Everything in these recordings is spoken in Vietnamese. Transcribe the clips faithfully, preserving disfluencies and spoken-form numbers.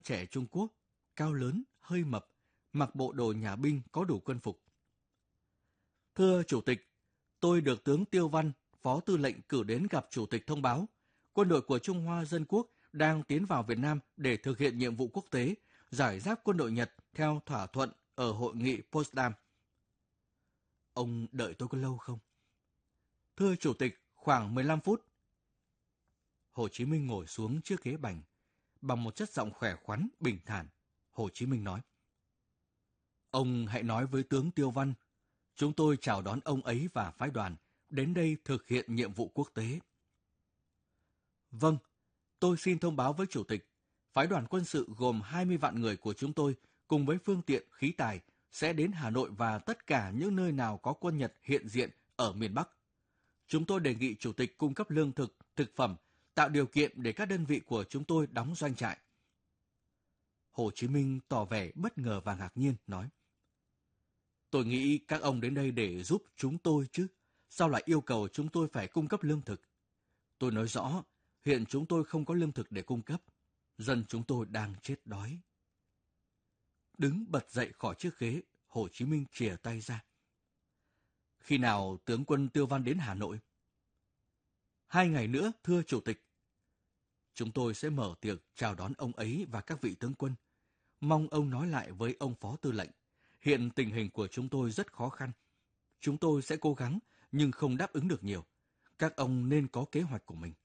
trẻ Trung Quốc, cao lớn, hơi mập, mặc bộ đồ nhà binh có đủ quân phục. Thưa Chủ tịch, tôi được tướng Tiêu Văn, Phó Tư lệnh cử đến gặp Chủ tịch thông báo, quân đội của Trung Hoa Dân Quốc đang tiến vào Việt Nam để thực hiện nhiệm vụ quốc tế, giải giáp quân đội Nhật theo thỏa thuận ở hội nghị Potsdam. Ông đợi tôi có lâu không? Thưa Chủ tịch, khoảng mười lăm phút. Hồ Chí Minh ngồi xuống chiếc ghế bành. Bằng một chất giọng khỏe khoắn, bình thản, Hồ Chí Minh nói: Ông hãy nói với tướng Tiêu Văn, chúng tôi chào đón ông ấy và phái đoàn đến đây thực hiện nhiệm vụ quốc tế. Vâng, tôi xin thông báo với Chủ tịch, phái đoàn quân sự gồm hai mươi vạn người của chúng tôi cùng với phương tiện, khí tài sẽ đến Hà Nội và tất cả những nơi nào có quân Nhật hiện diện ở miền Bắc. Chúng tôi đề nghị Chủ tịch cung cấp lương thực, thực phẩm, tạo điều kiện để các đơn vị của chúng tôi đóng doanh trại. Hồ Chí Minh tỏ vẻ bất ngờ và ngạc nhiên, nói: Tôi nghĩ các ông đến đây để giúp chúng tôi chứ, sao lại yêu cầu chúng tôi phải cung cấp lương thực? Tôi nói rõ, hiện chúng tôi không có lương thực để cung cấp, dân chúng tôi đang chết đói. Đứng bật dậy khỏi chiếc ghế, Hồ Chí Minh chìa tay ra. Khi nào tướng quân Tiêu Văn đến Hà Nội? Hai ngày nữa, thưa Chủ tịch. Chúng tôi sẽ mở tiệc chào đón ông ấy và các vị tướng quân. Mong ông nói lại với ông Phó Tư lệnh. Hiện tình hình của chúng tôi rất khó khăn. Chúng tôi sẽ cố gắng, nhưng không đáp ứng được nhiều. Các ông nên có kế hoạch của mình.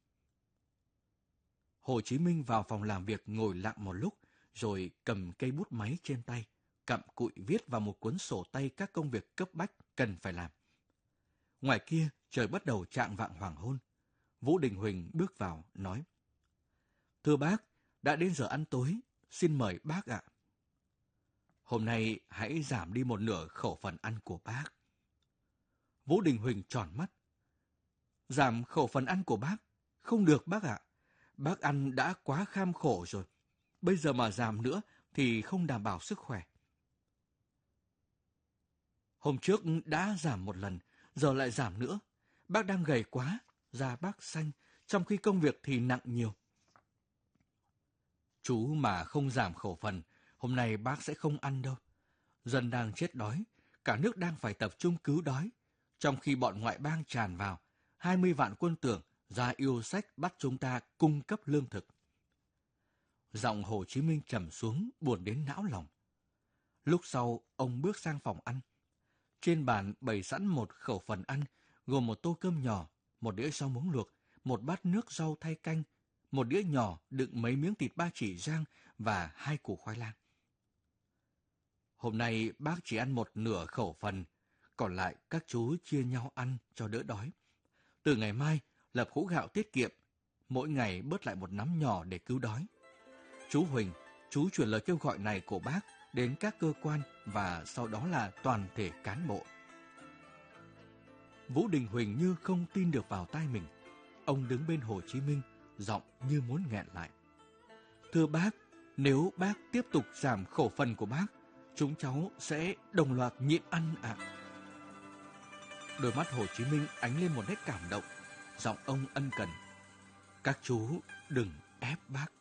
Hồ Chí Minh vào phòng làm việc ngồi lặng một lúc, rồi cầm cây bút máy trên tay, cặm cụi viết vào một cuốn sổ tay các công việc cấp bách cần phải làm. Ngoài kia, trời bắt đầu chạng vạng hoàng hôn. Vũ Đình Huỳnh bước vào, nói: Thưa bác, đã đến giờ ăn tối, xin mời bác ạ. Hôm nay hãy giảm đi một nửa khẩu phần ăn của bác. Vũ Đình Huỳnh tròn mắt. Giảm khẩu phần ăn của bác? Không được bác ạ. Bác ăn đã quá kham khổ rồi. Bây giờ mà giảm nữa thì không đảm bảo sức khỏe. Hôm trước đã giảm một lần, giờ lại giảm nữa. Bác đang gầy quá, da bác xanh, trong khi công việc thì nặng nhiều. Chú mà không giảm khẩu phần, hôm nay bác sẽ không ăn đâu. Dân đang chết đói, cả nước đang phải tập trung cứu đói. Trong khi bọn ngoại bang tràn vào, hai mươi vạn quân tưởng ra yêu sách bắt chúng ta cung cấp lương thực. Giọng Hồ Chí Minh trầm xuống, buồn đến não lòng. Lúc sau, ông bước sang phòng ăn. Trên bàn bày sẵn một khẩu phần ăn, gồm một tô cơm nhỏ, một đĩa rau muống luộc, một bát nước rau thay canh, một đĩa nhỏ đựng mấy miếng thịt ba chỉ rang và hai củ khoai lang. Hôm nay bác chỉ ăn một nửa khẩu phần, còn lại các chú chia nhau ăn cho đỡ đói. Từ ngày mai, lập hũ gạo tiết kiệm, mỗi ngày bớt lại một nắm nhỏ để cứu đói. Chú Huỳnh, chú truyền lời kêu gọi này của bác đến các cơ quan và sau đó là toàn thể cán bộ. Vũ Đình Huỳnh như không tin được vào tai mình. Ông đứng bên Hồ Chí Minh, giọng như muốn nghẹn lại. Thưa bác, nếu bác tiếp tục giảm khẩu phần của bác, chúng cháu sẽ đồng loạt nhịn ăn ạ. À. Đôi mắt Hồ Chí Minh ánh lên một nét cảm động, giọng ông ân cần. Các chú đừng ép bác.